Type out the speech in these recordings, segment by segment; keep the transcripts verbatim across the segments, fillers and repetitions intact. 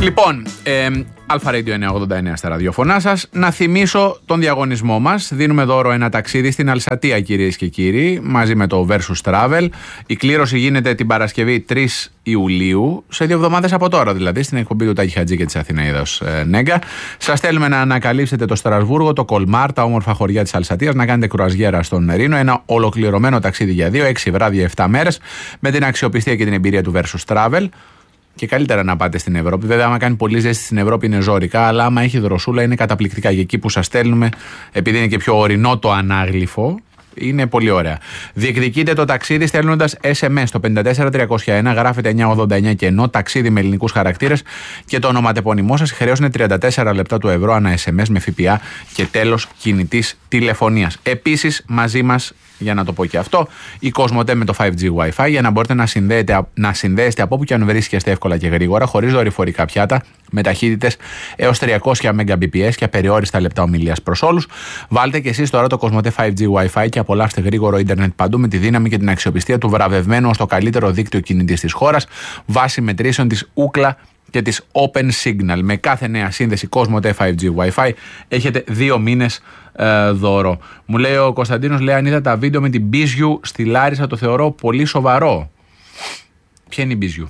Λοιπόν, ε, Αλφα Radio εννιακόσια ογδόντα εννέα στα ραδιοφωνά σας. Να θυμίσω τον διαγωνισμό μας. Δίνουμε δώρο ένα ταξίδι στην Αλσατία, κυρίες και κύριοι, μαζί με το Versus Travel. Η κλήρωση γίνεται την Παρασκευή τρεις Ιουλίου, σε δύο εβδομάδες από τώρα δηλαδή, στην εκπομπή του Τάκη Χατζή και της Αθηναίδος ε, Νέγκα. Σας θέλουμε να ανακαλύψετε το Στρασβούργο, το Κολμάρ, τα όμορφα χωριά της Αλσατίας, να κάνετε κρουαζιέρα στον Ρήνο. Ένα ολοκληρωμένο ταξίδι για δύο, έξι βράδια, επτά μέρες, με την αξιοπιστία και την εμπειρία του Versus Travel. Και καλύτερα να πάτε στην Ευρώπη. Βέβαια, άμα κάνει πολύ ζέστη στην Ευρώπη είναι ζώρικα, αλλά άμα έχει δροσούλα είναι καταπληκτικά. Για εκεί που σας στέλνουμε, επειδή είναι και πιο ορεινό το ανάγλυφο, είναι πολύ ωραία. Διεκδικείτε το ταξίδι στέλνοντας ες εμ ες στο πέντε τέσσερα τριακόσια ένα, γράφετε εννιακόσια ογδόντα εννέα και ενώ ταξίδι με ελληνικούς χαρακτήρες και το ονοματεπώνυμό σας. Χρέος είναι τριάντα τέσσερα λεπτά του ευρώ ανά ες εμ ες με ΦΠΑ και τέλος κινητής τηλεφωνίας. Επίσης, μαζί μας, για να το πω και αυτό, η Κοσμοτέ με το φάιβ τζι Wi-Fi για να μπορείτε να συνδέετε, να συνδέεστε από όπου και αν βρίσκεστε εύκολα και γρήγορα, χωρίς δορυφορικά πιάτα, με ταχύτητες έως τριακόσια Mbps και απεριόριστα λεπτά ομιλίας προς όλους. Βάλτε και εσείς τώρα το Κοσμοτέ φάιβ τζι Wi-Fi και απολαύστε γρήγορο ίντερνετ παντού με τη δύναμη και την αξιοπιστία του βραβευμένου ως το καλύτερο δίκτυο κινητής της χώρας, βάσει μετρήσεων της Ookla και της Open Signal. Με κάθε νέα σύνδεση Κοσμοτέ φάιβ τζι Wi-Fi έχετε δύο μήνες ε, δώρο. Μου λέει ο Κωνσταντίνος, λέει, αν είδα τα βίντεο με την Μπίζιου στη Λάρισα το θεωρώ πολύ σοβαρό. Ποια είναι η Μπίζιου?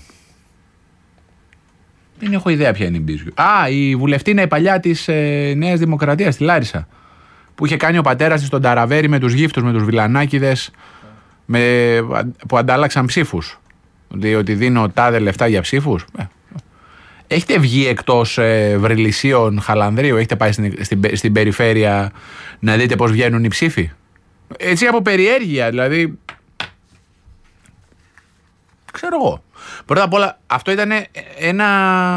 Δεν έχω ιδέα ποια είναι η Μπίζιου. Α, η βουλευτήνα η παλιά της ε, Νέας Δημοκρατίας στη Λάρισα, που είχε κάνει ο πατέρας της τον Ταραβέρι με τους γύφτους, με τους βιλανάκηδες, με, που αντάλλαξαν ψήφους. Διότι δίνω τάδε λεφτά για ψήφους. Ε. Έχετε βγει εκτός ε, Βρυλισσίων, Χαλανδρίου, έχετε πάει στην, στην, στην περιφέρεια να δείτε πώς βγαίνουν οι ψήφοι? Έτσι από περιέργεια, δηλαδή. Ξέρω εγώ. Πρώτα απ' όλα, αυτό ήταν ένα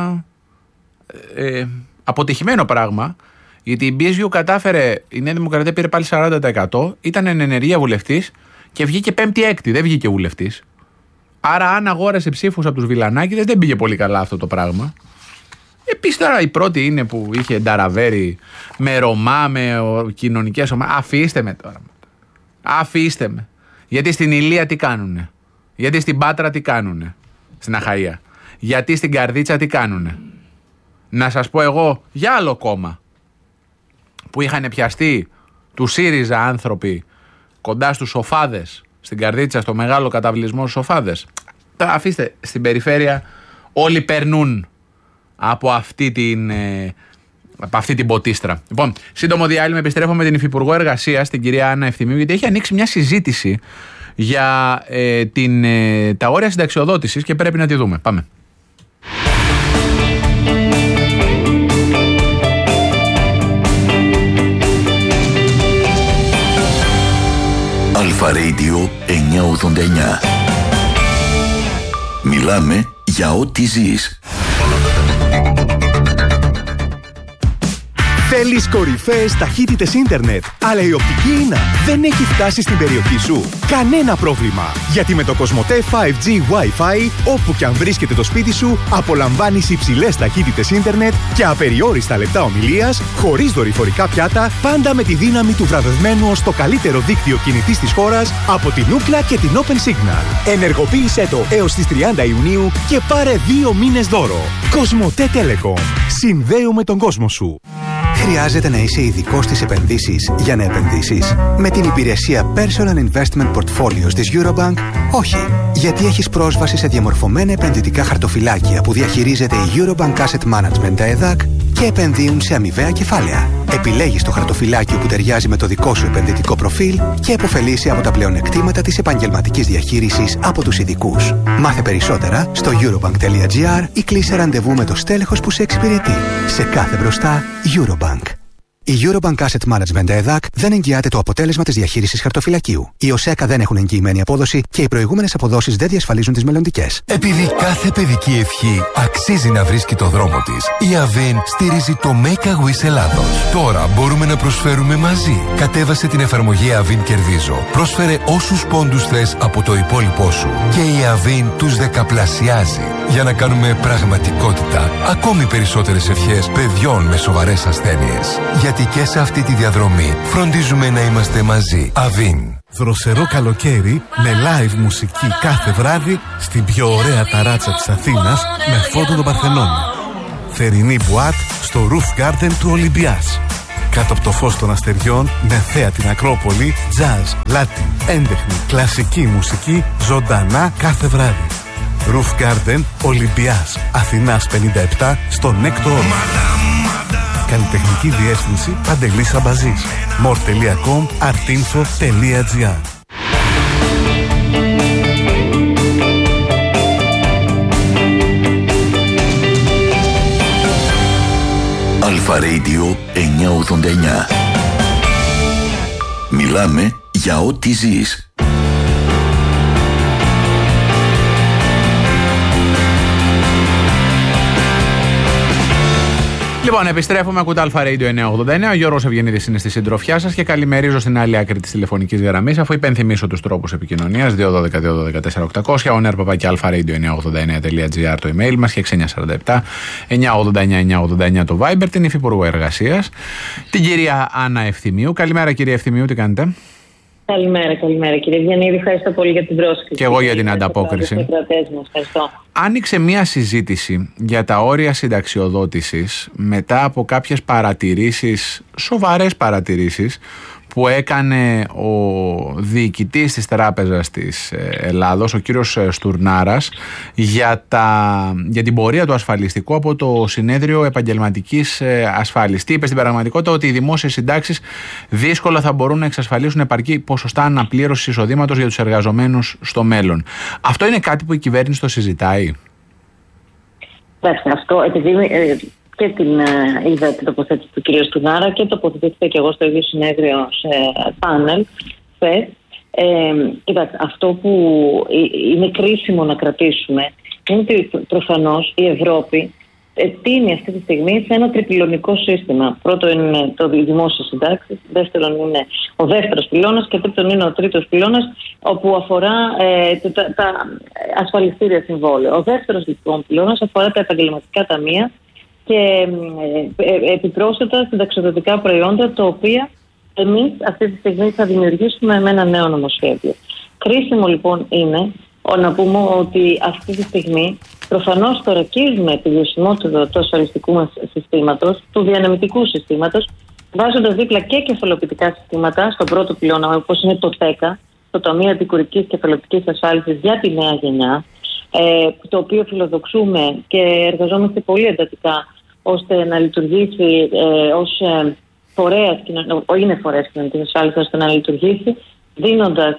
ε, αποτυχημένο πράγμα, γιατί η Μπίζιου κατάφερε, η Νέα Δημοκρατία πήρε πάλι σαράντα τοις εκατό, ήταν εν ενεργεία βουλευτής και βγήκε πέμπτη-έκτη, δεν βγήκε βουλευτής. Άρα, αν αγόρασε ψήφους από τους βιλανάκηδες, δεν πήγε πολύ καλά αυτό το πράγμα. Επίσης, τώρα η πρώτη είναι που είχε Νταραβέρι με Ρωμά, με κοινωνικές ομάδες. Αφήστε με τώρα. Αφήστε με. Γιατί στην Ηλία τι κάνουνε? Γιατί στην Πάτρα τι κάνουνε? Στην Αχαΐα. Γιατί στην Καρδίτσα τι κάνουνε? Να σας πω εγώ για άλλο κόμμα που είχαν πιαστεί του ΣΥΡΙΖΑ άνθρωποι κοντά στους Σοφάδες, στην Καρδίτσα, στο μεγάλο καταβλισμό στους Σοφάδες. Τώρα αφήστε, στην περιφέρεια όλοι περνούν από αυτή την, ε, από αυτή την ποτίστρα. Λοιπόν, σύντομο διάλειμμα, επιστρέφω με την Υφυπουργό Εργασίας, την κυρία Άννα Ευθυμίου, γιατί έχει ανοίξει μια συζήτηση για ε, την, ε, τα όρια συνταξιοδότησης και πρέπει να τη δούμε. Πάμε. Αλφα Radio εννιακόσια ογδόντα εννέα. Μιλάμε για ό,τι ζεις. Θέλεις κορυφαίες ταχύτητες ίντερνετ, αλλά η οπτική ίνα δεν έχει φτάσει στην περιοχή σου? Κανένα πρόβλημα, γιατί με το Κοσμοτέ φάιβ τζι Wi-Fi, όπου και αν βρίσκεται το σπίτι σου, απολαμβάνεις υψηλές ταχύτητες ίντερνετ και απεριόριστα λεπτά ομιλίας, χωρίς δορυφορικά πιάτα, πάντα με τη δύναμη του βραβευμένου ως το καλύτερο δίκτυο κινητής της χώρας από την Ookla και την Open Signal. Ενεργοποίησέ το έως τις τριάντα Ιουνίου και πάρε δύο μήνες δώρο. Κοσμοτέ Telecom. Συνδέουμε τον κόσμο σου. Χρειάζεται να είσαι ειδικός στις επενδύσεις για να επενδύσεις? Με την υπηρεσία Personal Investment Portfolios της Eurobank, όχι. Γιατί έχεις πρόσβαση σε διαμορφωμένα επενδυτικά χαρτοφυλάκια που διαχειρίζεται η Eurobank Asset Management ΕΔΑΚ και επενδύουν σε αμοιβαία κεφάλαια. Επιλέγεις το χαρτοφυλάκιο που ταιριάζει με το δικό σου επενδυτικό προφίλ και επωφελείσαι από τα πλεονεκτήματα της επαγγελματικής διαχείρισης από τους ειδικούς. Μάθε περισσότερα στο eurobank.gr ή κλείσε ραντεβού με το στέλεχος που σε εξυπηρετεί. Σε κάθε μπροστά, Eurobank. Η Eurobank Asset Management ΕΔΑΚ δεν εγγυάται το αποτέλεσμα της διαχείρισης χαρτοφυλακίου. Οι ΟΣΕΚΑ δεν έχουν εγγυημένη απόδοση και οι προηγούμενες αποδόσεις δεν διασφαλίζουν τις μελλοντικές. Επειδή κάθε παιδική ευχή αξίζει να βρίσκει το δρόμο της, η Avin στηρίζει το Make a Wish Ελλάδος. Τώρα μπορούμε να προσφέρουμε μαζί. Κατέβασε την εφαρμογή Avin Κερδίζω. Πρόσφερε όσους πόντους θες από το υπόλοιπό σου και η Avin τους δεκαπλασιάζει. Για να κάνουμε πραγματικότητα ακόμη περισσότερες ευχές παιδιών με σοβαρές ασθένειες. Γιατί και σε αυτή τη διαδρομή φροντίζουμε να είμαστε μαζί. Avin. Δροσερό καλοκαίρι με live μουσική κάθε βράδυ στην πιο ωραία ταράτσα της Αθήνας με φόντο τον Παρθενώνα. Θερινή μπουάτ στο Roof Garden του Ολυμπιάς. Κάτω από το φως των αστεριών, με θέα την Ακρόπολη, jazz, Latin, έντεχνη, κλασική μουσική, ζωντανά κάθε βράδυ. Roof Garden Ολυμπιάς, Αθηνάς πενήντα επτά, στο Νέκτο Όρος. Καλλιτεχνική διεύθυνση Παντελής Αμπαζής. μορ τελεία κομ, artinfo τελεία gr. Αλφα Radio εννιακόσια ογδόντα εννιά. Μιλάμε για ό,τι ζεις. Λοιπόν, επιστρέφουμε, ακούτε Αλφα Radio εννιακόσια ογδόντα εννιά. Ο Γιώργος Ευγενίδης είναι στη συντροφιά σας και καλημερίζω στην άλλη άκρη της τηλεφωνικής γραμμής, αφού υπενθυμίσω τους τρόπους επικοινωνίας: δύο ένα δύο δύο ένα δύο τέσσερα οκτώ μηδέν μηδέν, ο νερ παπάκι αλφα radio εννιακόσια ογδόντα εννιά τελεία gr το email μας και έξι εννιά τέσσερα επτά εννιακόσια ογδόντα εννιά εννιακόσια ογδόντα εννιά το Viber, την Υφυπουργό Εργασίας, την κυρία Άννα Ευθυμίου. Καλημέρα, κυρία Ευθυμίου, τι κάνετε? Καλημέρα, καλημέρα κύριε Ευγενίδη, ευχαριστώ πολύ για την πρόσκληση. Και εγώ για την ανταπόκριση. Άνοιξε μία συζήτηση για τα όρια συνταξιοδότησης μετά από κάποιες παρατηρήσεις, σοβαρές παρατηρήσεις, που έκανε ο διοικητής της Τράπεζας της Ελλάδος, ο κύριος Στουρνάρας, για, τα, για την πορεία του ασφαλιστικού από το Συνέδριο Επαγγελματικής Ασφάλισης. Τι είπε στην πραγματικότητα? Ότι οι δημόσιες συντάξεις δύσκολα θα μπορούν να εξασφαλίσουν επαρκή ποσοστά αναπλήρωσης εισοδήματος για τους εργαζομένους στο μέλλον. Αυτό είναι κάτι που η κυβέρνηση το συζητάει? Εντάξει, αυτό επειδή ε, και την ε, είδα την τοποθέτηση του κ. Στουρνάρα και τοποθετήθηκα και εγώ στο ίδιο συνέδριο σε πάνελ χθες. Ε, κοιτάξτε, αυτό που είναι κρίσιμο να κρατήσουμε είναι ότι προφανώς η Ευρώπη τίνει αυτή τη στιγμή σε ένα τριπυλωνικό σύστημα. Πρώτον είναι το δημόσιο συντάξει, δεύτερον είναι ο δεύτερος πυλώνας και τρίτον είναι ο τρίτος πυλώνας, όπου αφορά ε, τα, τα ασφαλιστήρια συμβόλαια. Ο δεύτερος λοιπόν πυλώνας αφορά τα επαγγελματικά ταμεία και ε, ε, επιπρόσθετα συνταξιοδοτικά προϊόντα, τα οποία εμείς αυτή τη στιγμή θα δημιουργήσουμε με ένα νέο νομοσχέδιο. Κρίσιμο λοιπόν είναι να πούμε ότι αυτή τη στιγμή προφανώς θωρακίζουμε τη βιωσιμότητα του ασφαλιστικού μας συστήματος, του διανεμητικού συστήματος, βάζοντας δίπλα και κεφαλοποιητικά συστήματα στον πρώτο πυλώνα, όπως είναι το ΤΕΚΑ, το Ταμείο Αντικουρικής Κεφαλοποιητικής Ασφάλισης για τη νέα γενιά, ε, το οποίο φιλοδοξούμε και εργαζόμαστε πολύ εντατικά ώστε να λειτουργήσει ε, ως ε, φορέας, είναι φορέας κοινωνικής ασφάλισης, ώστε να λειτουργήσει δίνοντας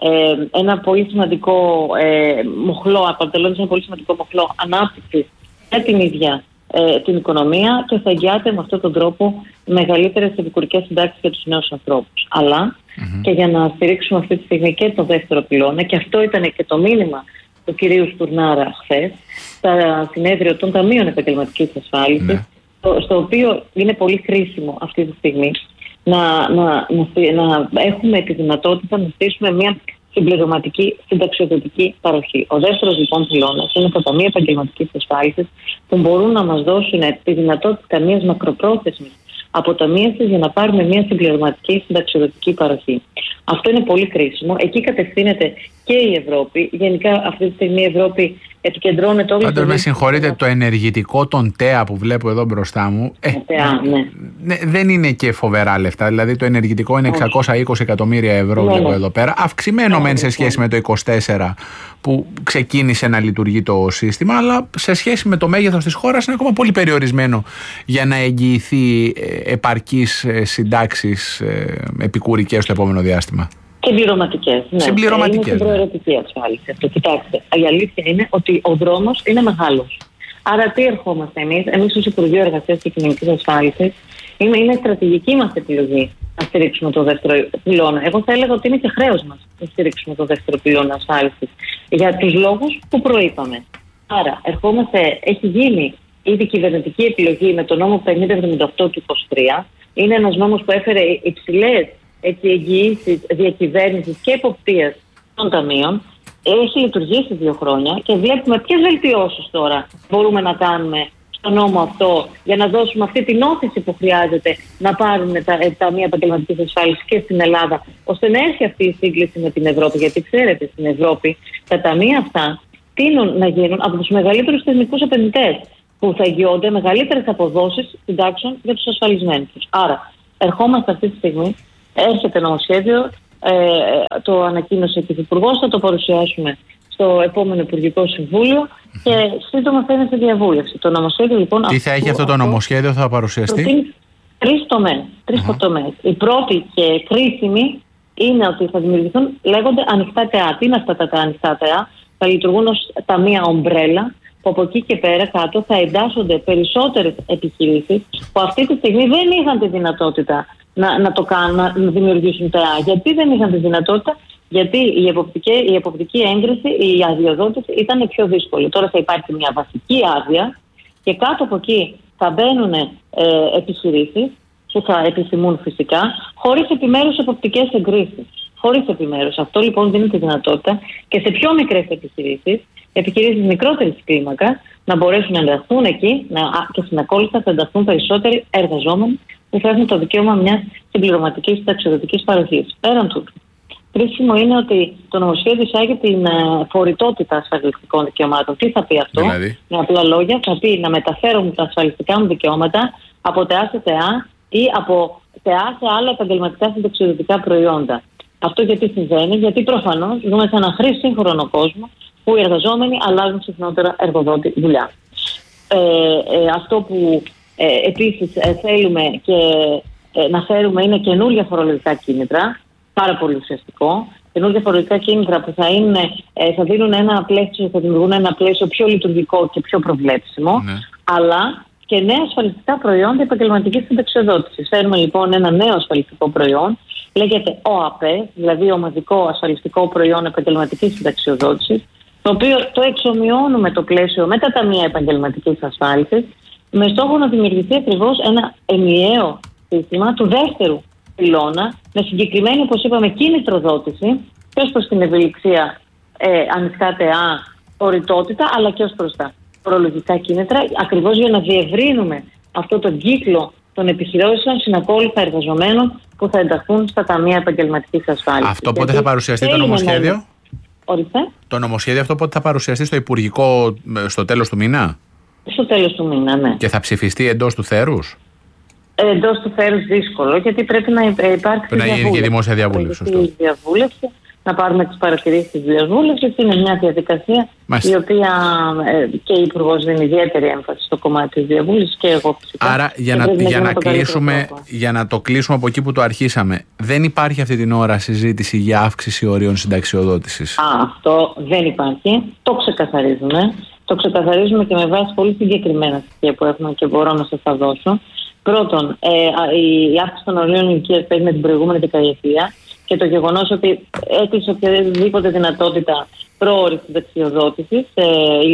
Ε, ένα πολύ σημαντικό ε, μοχλό, αποτελώντας ένα πολύ σημαντικό μοχλό ανάπτυξης για την ίδια ε, την οικονομία, και θα εγγυάται με αυτόν τον τρόπο μεγαλύτερες επικουρικές συντάξεις για τους νέους ανθρώπους. Αλλά mm-hmm. και για να στηρίξουμε αυτή τη στιγμή και το δεύτερο πυλώνα, και αυτό ήταν και το μήνυμα του κυρίου Στουρνάρα χθες, στα συνέδριο των Ταμείων Επαγγελματικής Ασφάλισης, mm-hmm. στο, στο οποίο είναι πολύ χρήσιμο αυτή τη στιγμή Να, να, να, να έχουμε τη δυνατότητα να στήσουμε μια συμπληρωματική συνταξιοδοτική παροχή. Ο δεύτερος λοιπόν πυλώνας είναι τα Ταμεία Επαγγελματικής Ασφάλισης, που μπορούν να μας δώσουν τη δυνατότητα μιας μακροπρόθεσμης αποταμίευσης για να πάρουμε μια συμπληρωματική συνταξιοδοτική παροχή. Αυτό είναι πολύ κρίσιμο. Εκεί κατευθύνεται και η Ευρώπη. Γενικά αυτή τη στιγμή η Ευρώπη επικεντρώνεται όλη. Πάντως με συγχωρείτε, το ενεργητικό των ΤΕΑ που βλέπω εδώ μπροστά μου ε, ΤΕΑ, ναι. Ναι, δεν είναι και φοβερά λεφτά. Δηλαδή το ενεργητικό είναι εξακόσια είκοσι εκατομμύρια ευρώ, ναι, βλέπω ναι. εδώ πέρα. Αυξημένο μεν σε σχέση με το είκοσι τέσσερα που ξεκίνησε να λειτουργεί το σύστημα, αλλά σε σχέση με το μέγεθος της χώρας είναι ακόμα πολύ περιορισμένο για να εγγυηθεί επαρκείς συντάξεις επικουρικές στο επόμενο διάστημα. Συμπληρωματικές. Ναι. Συμπληρωματικές. Είναι συμπληρωματική ασφάλιση αυτό. Κοιτάξτε, η αλήθεια είναι ότι ο δρόμος είναι μεγάλος. Άρα τι ερχόμαστε εμείς, εμείς ως Υπουργείο Εργασίας και Κοινωνικής Ασφάλισης, είναι, είναι στρατηγική μας επιλογή να στηρίξουμε το δεύτερο πυλώνα. Εγώ θα έλεγα ότι είναι και χρέος μας να στηρίξουμε το δεύτερο πυλώνα ασφάλισης, για τους λόγους που προείπαμε. Άρα ερχόμαστε, έχει γίνει ήδη κυβερνητική επιλογή με το νόμο πενήντα εβδομήντα οκτώ του είκοσι τρία. Είναι ένας νόμος που έφερε υψηλές εγγυήσεις διακυβέρνησης και εποπτείας των ταμείων. Έχει λειτουργήσει δύο χρόνια και βλέπουμε ποιες βελτιώσεις τώρα μπορούμε να κάνουμε στο νόμο αυτό για να δώσουμε αυτή την όθηση που χρειάζεται να πάρουν τα ταμεία επαγγελματικής ασφάλισης και στην Ελλάδα, ώστε να έρθει αυτή η σύγκληση με την Ευρώπη. Γιατί ξέρετε, στην Ευρώπη τα ταμεία αυτά τείνουν να γίνουν από τους μεγαλύτερους θεσμικούς επενδυτές, που θα εγγυώνται μεγαλύτερες αποδόσεις συντάξεων για τους ασφαλισμένους. Άρα, ερχόμαστε αυτή τη στιγμή, έρχεται νομοσχέδιο, ε, το ανακοίνωσε και ο Υπουργός, θα το παρουσιάσουμε στο επόμενο Υπουργικό Συμβούλιο και σύντομα θα είναι σε διαβούλευση. Το νομοσχέδιο λοιπόν. Τι θα έχει αυτό το νομοσχέδιο, θα παρουσιαστεί? Τρεις τομές. Τρεις uh-huh. τομές. Η πρώτη και κρίσιμη είναι ότι θα δημιουργηθούν, λέγονται ανοιχτά ΤΕΑ. Τι είναι αυτά τα ανοιχτά ΤΕΑ? Θα λειτουργούν ως ταμεία ομπρέλα, που από εκεί και πέρα κάτω θα εντάσσονται περισσότερες επιχειρήσεις που αυτή τη στιγμή δεν είχαν τη δυνατότητα να, να το κάνουν, να δημιουργήσουν ΤΕΑ. Γιατί δεν είχαν τη δυνατότητα? Γιατί η εποπτική, η εποπτική έγκριση, η αδειοδότηση ήταν πιο δύσκολη. Τώρα θα υπάρχει μια βασική άδεια και κάτω από εκεί θα μπαίνουν ε, επιχειρήσεις που θα επιθυμούν φυσικά, χωρίς επιμέρους εποπτικές εγκρίσεις. Χωρίς επιμέρους. Αυτό λοιπόν δίνει τη δυνατότητα και σε πιο μικρές επιχειρήσεις, επιχειρήσεις μικρότερης κλίμακας, να μπορέσουν να ενταχθούν εκεί να, και συνακόλουθα θα ενταχθούν περισσότεροι εργαζόμενοι που θα έχουν το δικαίωμα μιας συμπληρωματικής συνταξιοδοτικής παροχής. Πέραν τούτου, κρίσιμο είναι ότι το νομοσχέδιο εισάγει την φορητότητα ασφαλιστικών δικαιωμάτων. Τι θα πει αυτό? Δηλαδή? Με απλά λόγια, θα πει να μεταφέρω τα ασφαλιστικά μου δικαιώματα από ΤΕΑ σε ΤΕΑ ή από ΤΕΑ σε άλλα επαγγελματικά συνταξιοδοτικά προϊόντα. Αυτό γιατί συμβαίνει? Γιατί προφανώς ζούμε σε ένα σύγχρονο κόσμο που οι εργαζόμενοι αλλάζουν συχνότερα εργοδότη δουλειά. Ε, ε, αυτό που ε, επίσης ε, θέλουμε και ε, να φέρουμε είναι καινούργια φορολογικά κίνητρα, πάρα πολύ ουσιαστικό. Καινούργια φορολογικά κίνητρα που θα, είναι, ε, θα δίνουν ένα πλαίσιο, θα δημιουργούν ένα πλαίσιο πιο λειτουργικό και πιο προβλέψιμο, ναι. αλλά και νέα ασφαλιστικά προϊόντα επαγγελματικής συνταξιοδότησης. Φέρνουμε λοιπόν ένα νέο ασφαλιστικό προϊόν, λέγεται ΟΑΠΕ, δηλαδή Ομαδικό Ασφαλιστικό Προϊόν Επαγγελματικής Συνταξιοδότησης, το οποίο το εξομοιώνουμε το πλαίσιο με τα ταμεία επαγγελματικής ασφάλισης, με στόχο να δημιουργηθεί ακριβώς ένα ενιαίο σύστημα του δεύτερου πυλώνα, με συγκεκριμένη, όπως είπαμε, κίνητροδότηση και ως προς την ευελιξία ε, ανοιχτά ΤΕΑ, φορητότητα, αλλά και ως προς τα φορολογικά κίνητρα, ακριβώς για να διευρύνουμε αυτό τον κύκλο των επιχειρήσεων συνακόλουθα εργαζομένων που θα ενταχθούν στα ταμεία επαγγελματικής ασφάλισης. Αυτό πότε θα παρουσιαστεί το νομοσχέδιο? Ορίστε. Το νομοσχέδιο αυτό πότε θα παρουσιαστεί στο Υπουργικό, στο τέλος του μήνα? Στο τέλος του μήνα, ναι. Και θα ψηφιστεί εντός του θέρους? Εντός του θέρους δύσκολο, γιατί πρέπει να υπάρξει πρέπει να γίνει και δημόσια διαβούλευση. διαβούλευση. Να πάρουμε τις παρατηρήσεις της διαβούλευσης. Είναι μια διαδικασία Μάλιστα. η οποία ε, και η Υπουργός δίνει ιδιαίτερη έμφαση στο κομμάτι της διαβούλευσης και εγώ φυσικά. Άρα για να, για, να κλείσουμε, για να το κλείσουμε από εκεί που το αρχίσαμε, δεν υπάρχει αυτή την ώρα συζήτηση για αύξηση ορίων συνταξιοδότησης? Α, αυτό δεν υπάρχει. Το ξεκαθαρίζουμε. Το ξεκαθαρίζουμε και με βάση πολύ συγκεκριμένα στοιχεία που έχουμε και μπορώ να σας τα δώσω. Πρώτον, ε, η αύξηση των ορίων ηλικίας έγινε την προηγούμενη δεκαετία και το γεγονός ότι έκλεισε οποιαδήποτε δυνατότητα πρόωρης συνταξιοδότησης σε,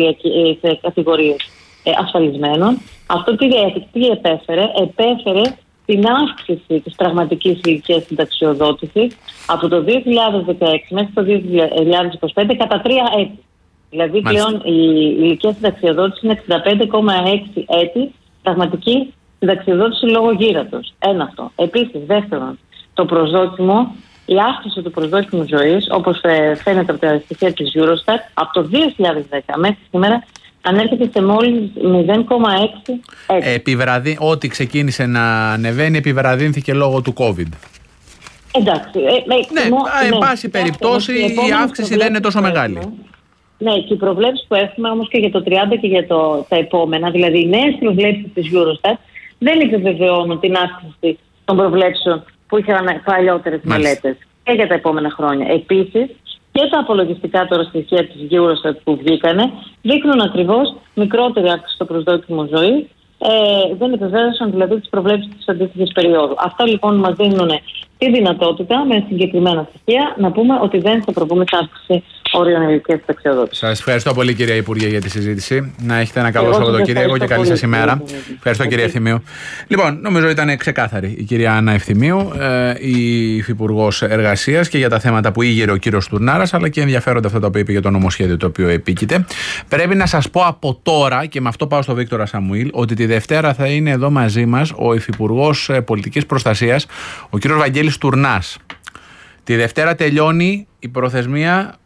σε κατηγορίες ε, ασφαλισμένων. Αυτό τι, τι επέφερε? Επέφερε την αύξηση της πραγματικής ηλικίας συνταξιοδότησης από το δύο χιλιάδες δεκαέξι μέχρι το δύο χιλιάδες είκοσι πέντε κατά τρία έτη. Δηλαδή Μάλιστα. πλέον η ηλικία συνταξιοδότηση είναι εξήντα πέντε κόμμα έξι έτη πραγματική συνταξιοδότηση λόγω γύρατος. Ένα αυτό. Επίσης, δεύτερον, το προσδόκιμο, η αύξηση του προσδόκιμου ζωής, όπως φαίνεται από τα στοιχεία της Eurostat, από το δύο χιλιάδες δέκα μέχρι σήμερα ανέρχεται σε μόλις μηδέν κόμμα έξι έτη. Επιβραδύ, ό,τι ξεκίνησε να ανεβαίνει επιβραδύνθηκε λόγω του COVID. Εντάξει. Ε, ναι, ναι, εν πάση ναι, περιπτώσει η αύξηση δεν είναι τόσο μεγάλη. Ναι, και οι προβλέψεις που έχουμε όμως και για το τριάντα και για το, τα επόμενα, δηλαδή οι νέες προβλέψεις της Eurostat, δεν επιβεβαιώνουν την αύξηση των προβλέψεων που είχαν παλιότερες μελέτες και για τα επόμενα χρόνια. Επίσης, και τα απολογιστικά τώρα στοιχεία της Eurostat που βγήκανε δείχνουν ακριβώς μικρότερη αύξηση στο προσδόκιμο ζωής. Ε, δεν επιβεβαίωσαν δηλαδή τις προβλέψεις της αντίστοιχης περίοδου. Αυτά λοιπόν μας δίνουν τη δυνατότητα με συγκεκριμένα στοιχεία να πούμε ότι δεν θα προβούμε σε αύξηση όριων ηλικίας συνταξιοδότησης. Σας ευχαριστώ πολύ, κυρία Υπουργέ, για τη συζήτηση. Να έχετε ένα καλό Σαββατοκύριακο και καλή σας ημέρα. Ευχαριστώ, κυρία Ευθυμίου. Λοιπόν, νομίζω ήταν ξεκάθαρη η κυρία Άννα Ευθυμίου, η Υφυπουργός Εργασίας, και για τα θέματα που ήγερε ο κύριος Τουρνάρας, αλλά και ενδιαφέροντα αυτά τα οποία είπε για το νομοσχέδιο το οποίο επίκειται. Πρέπει να σας πω από τώρα, και με αυτό πάω στο Βίκτορα Σαμουήλ, ότι τη Δευτέρα θα είναι εδώ μαζί μας ο Υφυπουργός Πολιτικής Προστασίας, ο κύριος Βαγγέλης Τουρνάς. Τη Δευτέρα τελειώνει η προθεσμία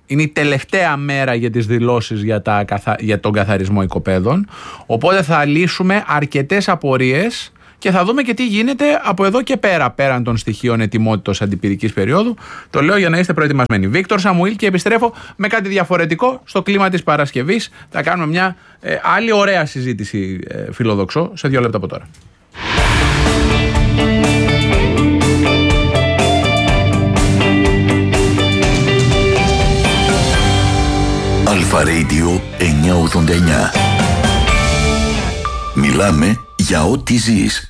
είναι η τελευταία μέρα για τις δηλώσεις για, τα, για τον καθαρισμό οικοπαίδων. Οπότε θα λύσουμε αρκετές απορίες και θα δούμε και τι γίνεται από εδώ και πέρα, πέραν των στοιχείων ετοιμότητος αντιπυρικής περίοδου. Το λέω για να είστε προετοιμασμένοι. Βίκτορ Σαμουήλ, και επιστρέφω με κάτι διαφορετικό στο κλίμα της Παρασκευής. Θα κάνουμε μια ε, άλλη ωραία συζήτηση, ε, φιλοδοξώ, σε δύο λεπτά από τώρα. Αλφα Radio εννιακόσια ογδόντα εννιά. Μιλάμε για ό,τι ζεις.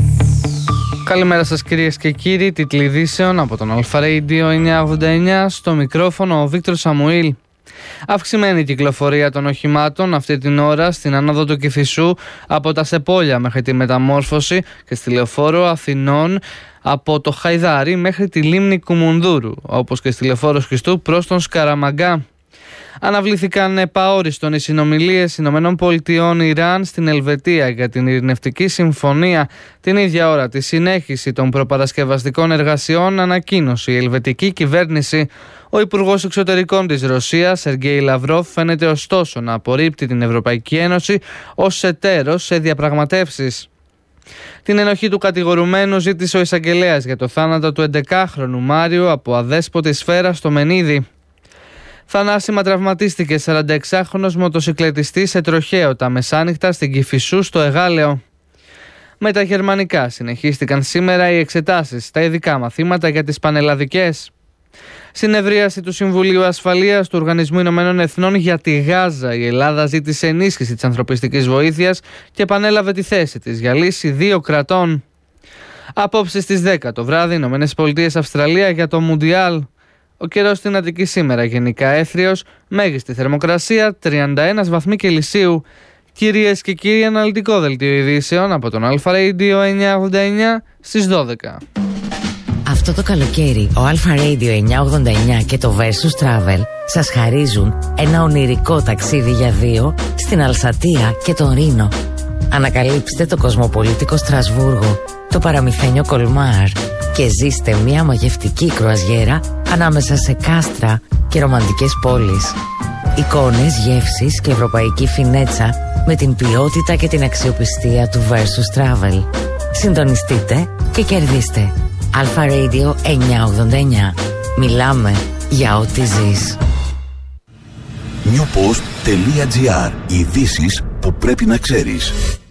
Καλημέρα σας κυρίες και κύριοι, τίτλοι ειδήσεων από τον Αλφα Radio εννιακόσια ογδόντα εννιά, στο μικρόφωνο ο Βίκτορ Σαμουήλ. Αυξημένη κυκλοφορία των οχημάτων αυτή την ώρα στην άνοδο του Κηφισού από τα Σεπόλια μέχρι τη Μεταμόρφωση και στη Λεωφόρο Αθηνών από το Χαϊδάρι μέχρι τη λίμνη Κουμουνδούρου, όπως και στη Λεωφόρο Χριστού προς τον Σκαραμαγκά. Αναβλήθηκαν επαόριστον οι συνομιλίες Ηνωμένων Πολιτειών Ιράν στην Ελβετία για την ειρηνευτική συμφωνία. Την ίδια ώρα τη συνέχιση των προπαρασκευαστικών εργασιών ανακοίνωσε η ελβετική κυβέρνηση. Ο Υπουργός Εξωτερικών της Ρωσίας, Σεργέη Λαυρόφ, φαίνεται ωστόσο να απορρίπτει την Ευρωπαϊκή Ένωση ως εταίρος σε διαπραγματεύσεις. Την ενοχή του κατηγορουμένου ζήτησε ο εισαγγελέας για το θάνατο του έντεκάχρονου Μάριου από αδέσποτη σφαίρα στο Μενίδη. Θανάσιμα τραυματίστηκε σαρανταεξάχρονος μοτοσικλετιστής σε τροχαίο τα μεσάνυχτα στην Κηφισού στο Εγάλεο. Με τα γερμανικά συνεχίστηκαν σήμερα οι εξετάσεις στα ειδικά μαθήματα για τις πανελλαδικές. Συνεδρίαση του Συμβουλίου Ασφαλείας του Οργανισμού Ηνωμένων Εθνών για τη Γάζα. Η Ελλάδα ζήτησε ενίσχυση της ανθρωπιστικής βοήθειας και επανέλαβε τη θέση της για λύση δύο κρατών. Απόψε στις δέκα το βράδυ, Ηνωμένες Πολιτείες Αυστραλία για το Μουντιάλ. Ο καιρός στην Αττική σήμερα γενικά έθριος, μέγιστη θερμοκρασία τριάντα ένα βαθμοί Κελσίου. Κυρίες και κύριοι, αναλυτικό δελτίο ειδήσεων από τον Αλφα Radio εννιακόσια ογδόντα εννιά στις δώδεκα. Αυτό το καλοκαίρι ο Αλφα Radio εννιακόσια ογδόντα εννιά και το Versus Travel σας χαρίζουν ένα ονειρικό ταξίδι για δύο στην Αλσατία και τον Ρήνο. Ανακαλύψτε το κοσμοπολίτικο Στρασβούργο, το παραμυθένιο Κολμάρ και ζήστε μια μαγευτική κρουαζιέρα ανάμεσα σε κάστρα και ρομαντικές πόλεις. Εικόνες, γεύσεις και ευρωπαϊκή φινέτσα με την ποιότητα και την αξιοπιστία του Versus Travel. Συντονιστείτε και κερδίστε. Αλφα Radio εννιακόσια ογδόντα εννιά. Μιλάμε για ό,τι ζεις. νιουποστ τελεία τζι άρ. Ειδήσεις που πρέπει να ξέρεις.